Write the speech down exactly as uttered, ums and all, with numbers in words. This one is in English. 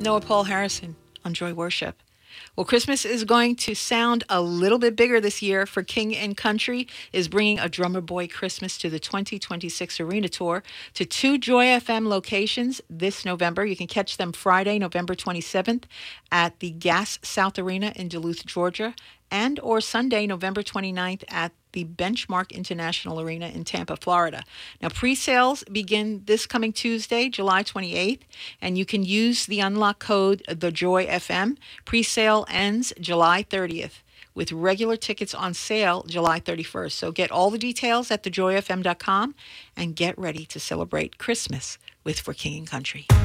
Noah Paul Harrison on Joy Worship. Well, Christmas is going to sound a little bit bigger this year, for King and Country is bringing a Drummer Boy Christmas to the twenty twenty-six Arena Tour to two Joy F M locations this November. You can catch them Friday, November twenty-seventh at the Gas South Arena in Duluth, Georgia, and or Sunday, November twenty-ninth at the Benchmark International Arena in Tampa, Florida. Now, pre-sales begin this coming Tuesday, July twenty-eighth, and you can use the unlock code TheJoyFM. Pre-sale ends July thirtieth, with regular tickets on sale July thirty-first. So get all the details at the joy f m dot com and get ready to celebrate Christmas with For King and Country.